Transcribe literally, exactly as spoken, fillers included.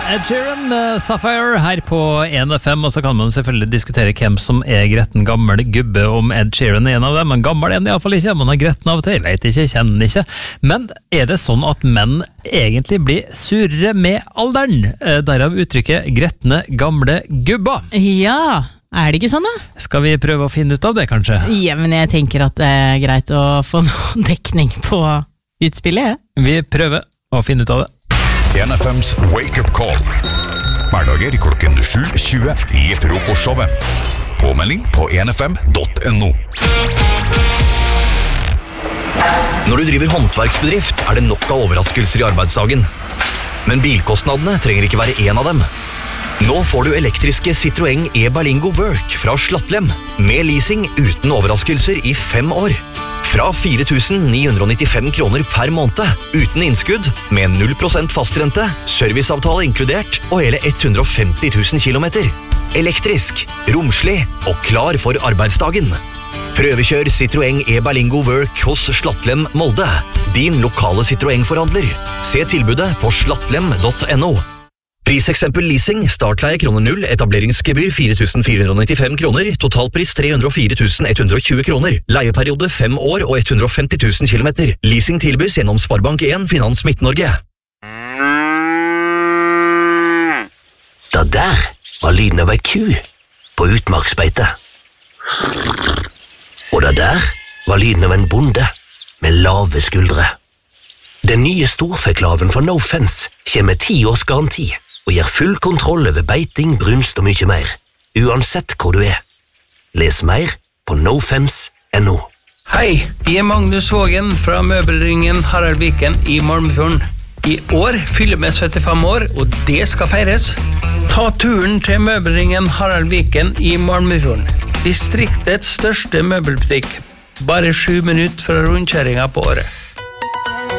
Ed Sheeran med Sapphire her på en F M, og så kan man selvfølgelig diskutere hvem som er gretten gammel gubbe, om Ed Sheeran er en av dem, men gammel er han i hvert fall ikke, man har gretten av og til, jeg vet ikke, kjenner ikke. Men er det sånn at menn egentlig blir surre med alderen? Derav uttrykket grettne gamle gubba. Ja, er det ikke sånn da? Skal vi prøve å finne ut av det, kanskje? Ja, men jeg tenker at det er greit å få noen dekning på utspillet, ja. Vi prøver å finne ut av det. en F M's Wake Up Call. Hverdager klokken sju tjue i frokostshowet. Påmelding på en F M dot N O. Når du driver håndverksbedrift, er det nok av overraskelser i arbeidsdagen. Men bilkostnadene trenger ikke være en av dem. Nå får du elektriske Citroën e-Berlingo Work fra Slattlem, med leasing uten overraskelser i fem år. Fra fire tusen ni hundre nittifem kroner per måned, uten innskudd, med null prosent fastrente, serviceavtale inkludert, og hele hundre og femti tusen kilometer. Elektrisk, romslig og klar for arbeidsdagen. Prøvekjør Citroën e-Berlingo Work hos Slattlem Molde, din lokale Citroën-forhandler. Se tilbudet på slattlem dot N O. Priseksempel leasing, startleie kroner null, etableringsgebyr fire tusen fire hundre nittifem kroner, totalpris tre hundre og fire tusen ett hundre og tjue kroner, leieperiode fem år og hundre og femti tusen kilometer. Leasing tilbys gjennom Sparebank en Finans Midt-Norge. Det der var lyden av ei ku på utmarksbeite. Og det der var lyden av en bonde med lave skuldre. Den nye storfeklaven fra No Fence kommer med ti års garanti og gir full kontroll over beiting, brunst og mye mer, uansett hvor du er. Les mer på no fence dot N O. Hei, jeg er Magnus Vågen fra møbelringen Harald Viken i Malmefjorden. I år fyller vi syttifem år, og det skal feires. Ta turen til møbelringen Harald Viken i Malmefjorden. Distriktets største møbelbutikk. Bare sju minutter fra rundkjøringen på året.